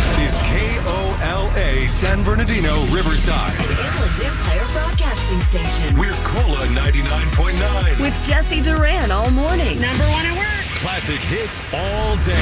This is KOLA San Bernardino, Riverside. An Inland Empire Broadcasting Station. We're Cola 99.9. With Jesse Duran all morning. Number one at work. Classic hits all day.